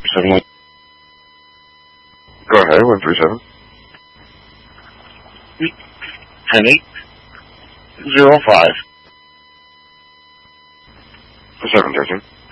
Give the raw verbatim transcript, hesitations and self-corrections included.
seven one. Go ahead, one three seven. Ten eight zero five. Seven thirteen.